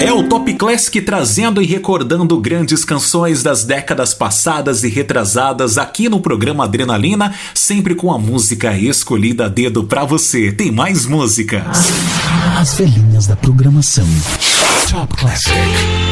É o Top Classic trazendo e recordando grandes canções das décadas passadas e retrasadas aqui no programa Adrenalina, sempre com a música escolhida a dedo pra você. Tem mais músicas. As velhinhas da programação. Top Classic.